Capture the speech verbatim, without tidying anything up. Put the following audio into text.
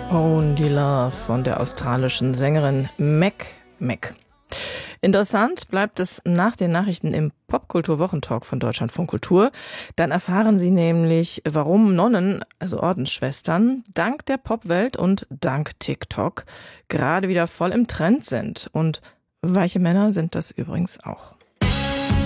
Only Love von der australischen Sängerin Mac Mac. Interessant bleibt es nach den Nachrichten im Popkultur-Wochentalk von Deutschlandfunk Kultur. Dann erfahren Sie nämlich, warum Nonnen, also Ordensschwestern, dank der Popwelt und dank TikTok gerade wieder voll im Trend sind. Und weiche Männer sind das übrigens auch.